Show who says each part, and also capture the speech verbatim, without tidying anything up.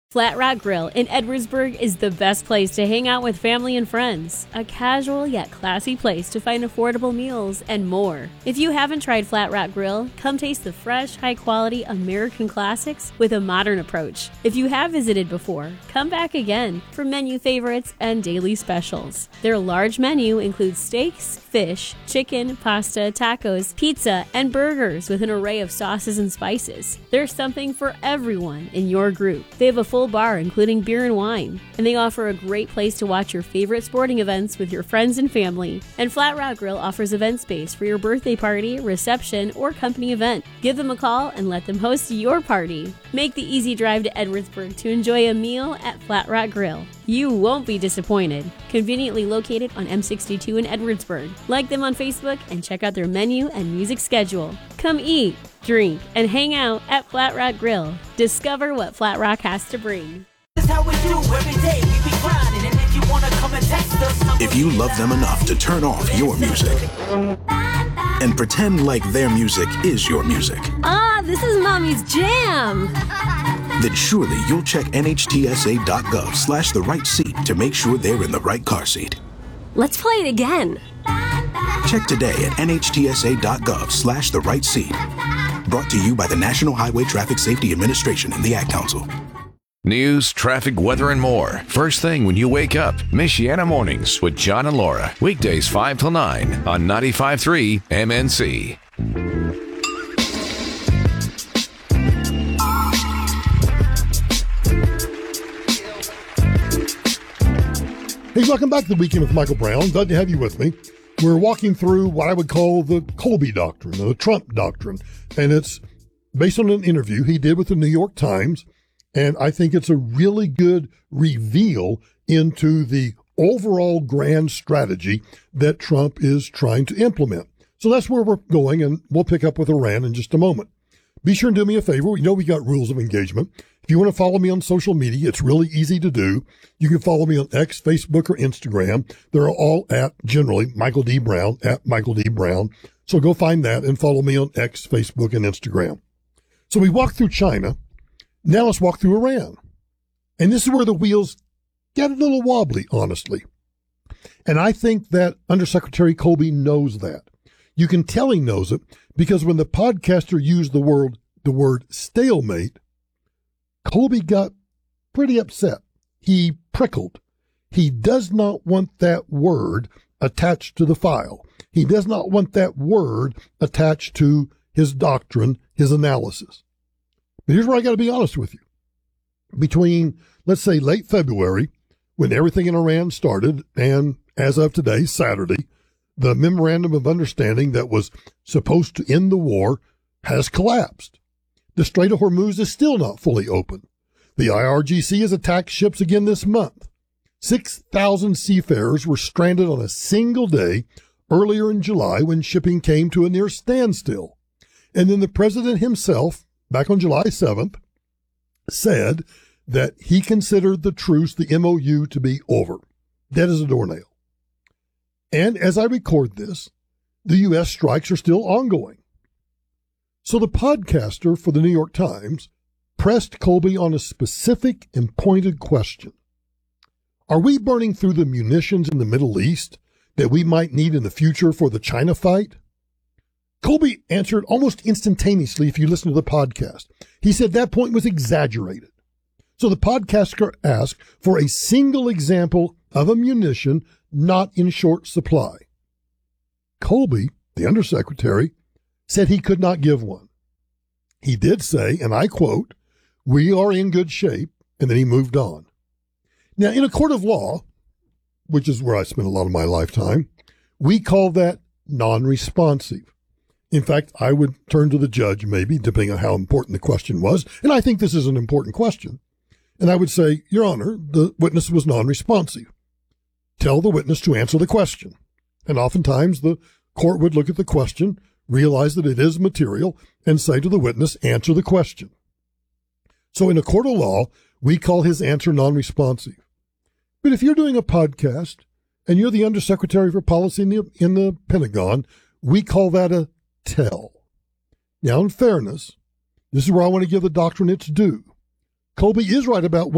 Speaker 1: Flat Rock Grill in Edwardsburg is the best place to hang out with family and friends. A casual yet classy place to find affordable meals and more. If you haven't tried Flat Rock Grill, come taste the fresh, high-quality American classics with a modern approach. If you have visited before, come back again for menu favorites and daily specials. Their large menu includes steaks, fish, chicken, pasta, tacos, pizza, and burgers with an array of sauces and spices. There's something for everyone in your group. They have a full bar including beer and wine, and they offer a great place to watch your favorite sporting events with your friends and family. And Flat Rock Grill offers event space for your birthday party, reception, or company event. Give them a call and let them host your party. Make the easy drive to Edwardsburg to enjoy a meal at Flat Rock Grill. You won't be disappointed. Conveniently located on M sixty-two in Edwardsburg. Like them on Facebook and check out their menu and music schedule. Come eat, drink, and hang out at Flat Rock Grill. Discover what Flat Rock has to bring.
Speaker 2: If you love them enough to turn off your music and pretend like their music is your music.
Speaker 1: Ah, this is Mommy's jam.
Speaker 2: Then surely you'll check N H T S A dot gov slash the right seat to make sure they're in the right car seat.
Speaker 1: Let's play it again.
Speaker 2: Check today at N H T S A dot gov slash the right seat. Brought to you by the National Highway Traffic Safety Administration and the Ad Council.
Speaker 3: News, traffic, weather, and more. First thing when you wake up. Michiana Mornings with John and Laura. Weekdays five till nine on ninety-five point three M N C.
Speaker 4: Hey, welcome back to the Weekend with Michael Brown. Glad to have you with me. We're walking through what I would call the Colby Doctrine, the Trump Doctrine. And it's based on an interview he did with the New York Times. And I think it's a really good reveal into the overall grand strategy that Trump is trying to implement. So that's where we're going, and we'll pick up with Iran in just a moment. Be sure and do me a favor. You know we got rules of engagement. If you want to follow me on social media, it's really easy to do. You can follow me on X, Facebook, or Instagram. They're all at, generally, Michael D. Brown, at Michael D. Brown. So go find that and follow me on X, Facebook, and Instagram. So we walked through China. Now let's walk through Iran. And this is where the wheels get a little wobbly, honestly. And I think that Undersecretary Colby knows that. You can tell he knows it because when the podcaster used the word, the word stalemate, Colby got pretty upset. He prickled. He does not want that word attached to the file. He does not want that word attached to his doctrine, his analysis. But here's where I got to be honest with you. Between, let's say, late February, when everything in Iran started, and as of today, Saturday, the memorandum of understanding that was supposed to end the war has collapsed. The Strait of Hormuz is still not fully open. The I R G C has attacked ships again this month. six thousand seafarers were stranded on a single day earlier in July when shipping came to a near standstill. And then the president himself, back on July seventh, said that he considered the truce, the M O U, to be over. Dead as a doornail. And as I record this, the U S strikes are still ongoing. So the podcaster for the New York Times pressed Colby on a specific and pointed question. Are we burning through the munitions in the Middle East that we might need in the future for the China fight? Colby answered almost instantaneously if you listen to the podcast. He said that point was exaggerated. So the podcaster asked for a single example of a munition not in short supply. Colby, the undersecretary, said he could not give one. He did say, and I quote, "We are in good shape," and then he moved on. Now, in a court of law, which is where I spent a lot of my lifetime, we call that non-responsive. In fact, I would turn to the judge, maybe, depending on how important the question was, and I think this is an important question, and I would say, Your Honor, the witness was non-responsive. Tell the witness to answer the question. And oftentimes the court would look at the question, realize that it is material, and say to the witness, answer the question. So in a court of law, we call his answer non-responsive. But if you're doing a podcast and you're the Undersecretary for Policy in the, in the Pentagon, we call that a tell. Now, in fairness, this is where I want to give the doctrine its due. Colby is right about one